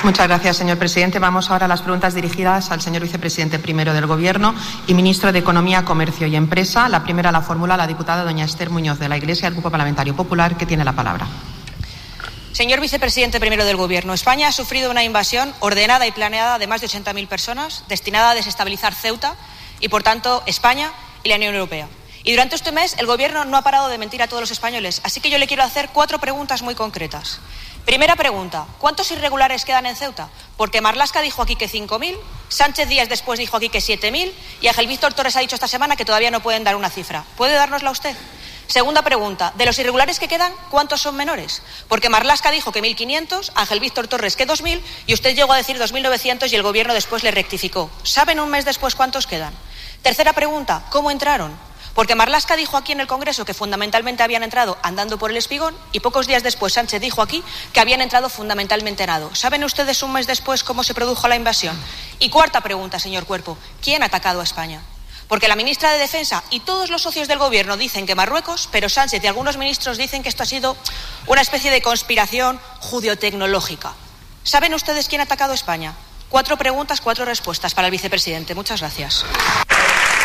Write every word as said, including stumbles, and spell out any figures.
Muchas gracias, señor presidente. Vamos ahora a las preguntas dirigidas al señor vicepresidente primero del Gobierno y ministro de Economía, Comercio y Empresa. La primera la formula la diputada doña Esther Muñoz de la Iglesia del Grupo Parlamentario Popular, que tiene la palabra. Señor vicepresidente primero del Gobierno, España ha sufrido una invasión ordenada y planeada de más de ochenta mil personas, destinada a desestabilizar Ceuta y, por tanto, España y la Unión Europea. Y durante este mes el Gobierno no ha parado de mentir a todos los españoles, así que yo le quiero hacer cuatro preguntas muy concretas. Primera pregunta, ¿cuántos irregulares quedan en Ceuta? Porque Marlaska dijo aquí que cinco mil, Sánchez días después dijo aquí que siete mil y Ángel Víctor Torres ha dicho esta semana que todavía no pueden dar una cifra. ¿Puede dárnosla usted? Segunda pregunta, de los irregulares que quedan, ¿cuántos son menores? Porque Marlaska dijo que mil quinientos, Ángel Víctor Torres que dos mil y usted llegó a decir dos mil novecientos y el Gobierno después le rectificó. ¿Saben un mes después cuántos quedan? Tercera pregunta, ¿cómo entraron? Porque Marlaska dijo aquí en el Congreso que fundamentalmente habían entrado andando por el Espigón y pocos días después Sánchez dijo aquí que habían entrado fundamentalmente a nado. ¿Saben ustedes un mes después cómo se produjo la invasión? Y cuarta pregunta, señor Cuerpo, ¿quién ha atacado a España? Porque la ministra de Defensa y todos los socios del Gobierno dicen que Marruecos, pero Sánchez y algunos ministros dicen que esto ha sido una especie de conspiración judeotecnológica. ¿Saben ustedes quién ha atacado a España? Cuatro preguntas, cuatro respuestas para el vicepresidente. Muchas gracias.